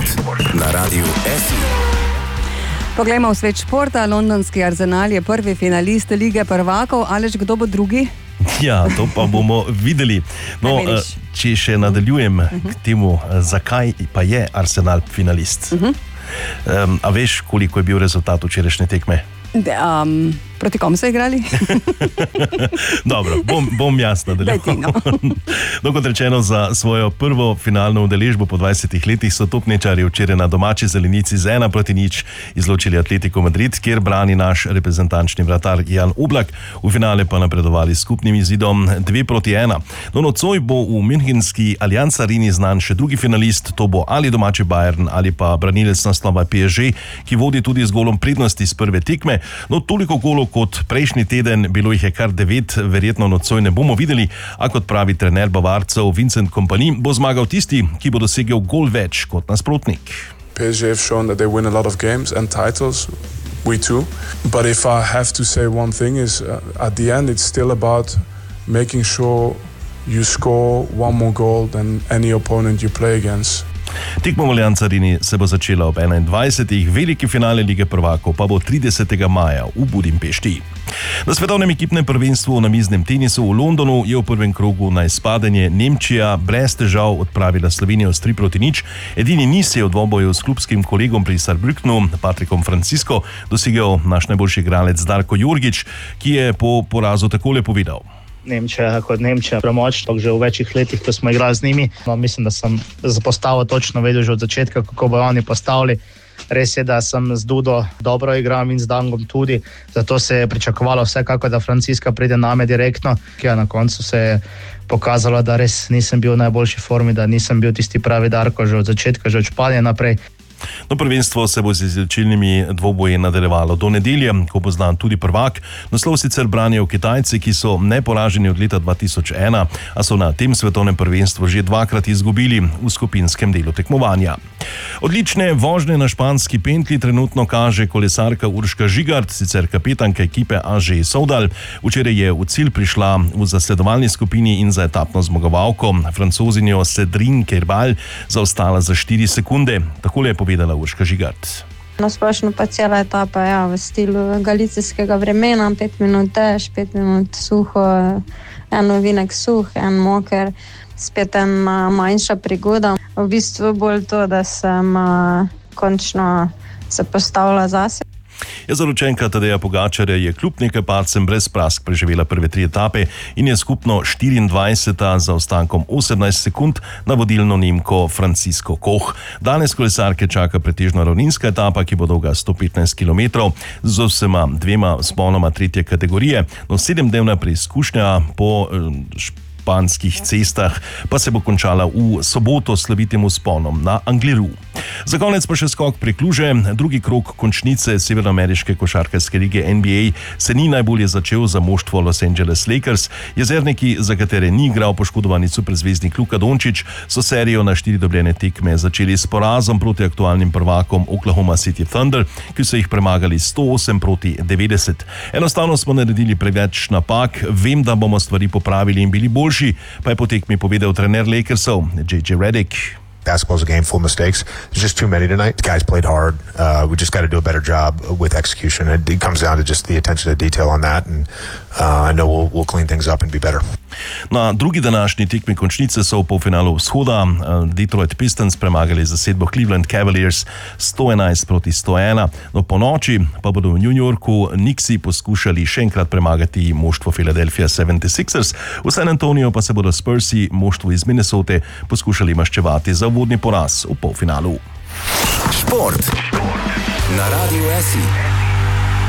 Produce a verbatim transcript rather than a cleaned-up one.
na Radiu S I. Poglejmo v svet športa. Londonski Arsenal je prvi finalist Lige prvakov. Aleš, kdo bo drugi? Ja, to pa bomo videli. No, če še nadaljujem k temu, zakaj pa je Arsenal finalist. Uh-huh. Um, a veš, koliko je bil rezultat včerajšnje tekme? Um, proti kom so igrali? Dobro, bom, bom jaz nadaljeval. No. No, kot rečeno, za svojo prvo finalno udeležbo po dvajsetih letih so topničarji včeraj na domači zelenici z ena proti nič izločili Atletico Madrid, kjer brani naš reprezentančni vratar Jan Oblak. V finale pa napredovali s skupnim izidom dve proti ena. No, nocoj bo v münchenski Allianz Areni znan še drugi finalist, to bo ali domači Bayern ali pa branilec naslova P S G, ki vodi tudi z golom prednosti z prve tekme. No, toliko golov kot prejšnji teden, bilo jih je kar devet, verjetno nocoj ne bomo videli, a kot pravi trener Bavarcev Vincent Kompany, bo zmagal tisti, ki bo dosegel gol več kot nasprotnik. P S G have shown that they win a lot of games and titles. We too. But if I have to say one thing is uh, at the end it's still about making sure you score one more goal than any opponent you play against. Tekma v Allianz Areni se bo začela ob enaindvajsetih, veliki finale Lige prvakov pa bo tridesetega maja v Budimpešti. Na svetovnem ekipnem prvenstvu na miznem tenisu v Londonu je v prvem krogu na izpadanje Nemčija brez težav odpravila Slovenijo s tri proti nič. Edini niz je v dvoboju s klubskim kolegom pri Saarbrückenu, Patrikom Francisco, dosegel naš najboljši igralec Darko Jurgič, ki je po porazu takole povedal. Nemčija kot Nemčija premoč, že v večjih letih, ko smo igrali z njimi. No, mislim, da sem zapostavil točno vedel že od začetka, kako bo oni postavili. Res je, da sem z Dudo dobro igral in z Dangom tudi, zato se je pričakovalo vsekako, da Franciska pride name direktno, ki je na koncu se je pokazalo, da res nisem bil v najboljši formi, da nisem bil tisti pravi Darko že od začetka, že od Španije naprej. No, prvenstvo se bo z izločilnimi dvoboji nadaljevalo do nedelje, ko bo znan tudi prvak. Naslov sicer branijo Kitajci, ki so neporaženi od leta dva tisoč ena, a so na tem svetovnem prvenstvu že dvakrat izgubili v skupinskem delu tekmovanja. Odlične vožnje na španski pentlji trenutno kaže kolesarka Urška Žigart, sicer kapetanka ekipe A Ž Soudal. Včeraj je v cilj prišla v zasledovalni skupini in za etapno zmagovalko Francozinjo Cédrine Kerbal zaostala za štiri sekunde. Takole je povedala Urška Žigart. Nasplošno pa cela etapa ja, v stilu galicijskega vremena, pet minut dež, pet minut suho, en ovinek suh, en moker, spet ena manjša prigoda. V bistvu bolj to, da sem uh, končno se postavila zase. Ja, zaročenka Tadeja Pogačarja je kljub nekaj padcem brez prask preživela prve tri etape in je skupno štiriindvajseta za ostankom osemnajst sekund na vodilno Nemko Francisco Koch. Danes kolesarke čaka pretežno ravninska etapa, ki bo dolga sto petnajst kilometrov z vsema dvema vzponoma tretje kategorije. No, sedemdnevna preizkušnja po španskih cestah pa se bo končala v soboto s slovitim vzponom na Angliru. Za konec pa še skok prekluže. Drugi krog končnice severnoameriške košarkarske lige N B A se ni najbolje začel za moštvo Los Angeles Lakers. Jezerniki, za katere ni igral poškodovani superzvezdnik Luka Dončić, so serijo na štiri dobljene tekme začeli s porazom proti aktualnim prvakom Oklahoma City Thunder, ki so jih premagali sto osem proti devetdeset. Enostavno smo naredili preveč napak, vem, da bomo stvari popravili in bili boljši, pa je po tekmi povedal trener Lakersov J J Redick. Basketball's a game full of mistakes. There's just too many tonight. The guys played hard. Uh, we just got to do a better job with execution. It, it comes down to just the attention to detail on that, and uh, I know we'll, we'll clean things up and be better. Na drugi današnji tekmi končnice so v polfinalu vzhoda Detroit Pistons premagali zasedbo Cleveland Cavaliers sto enajst proti sto ena. No, po noči pa bodo v New Yorku Knicksi poskušali še enkrat premagati moštvo Philadelphia sedemdeset šesters. V San Antonio pa se bodo Spursi, moštvo iz Minnesote, poskušali maščevati za uvodni poraz v polfinalu. Šport na Radiu S I.